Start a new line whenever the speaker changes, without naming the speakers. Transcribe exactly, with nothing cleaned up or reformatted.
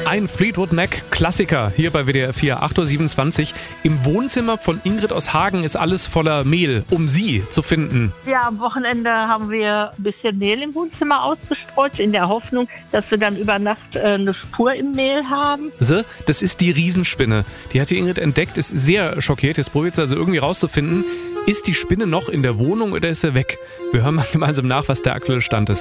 Ein Fleetwood Mac-Klassiker hier bei W D R vier, acht Uhr siebenundzwanzig. Im Wohnzimmer von Ingrid aus Hagen ist alles voller Mehl, um sie zu finden.
Ja, am Wochenende haben wir ein bisschen Mehl im Wohnzimmer ausgestreut, in der Hoffnung, dass wir dann über Nacht äh, eine Spur im Mehl haben.
So, das ist die Riesenspinne. Die hat die Ingrid entdeckt, ist sehr schockiert. Jetzt probiert sie also irgendwie rauszufinden, ist die Spinne noch in der Wohnung oder ist sie weg? Wir hören mal gemeinsam nach, was der aktuelle Stand ist.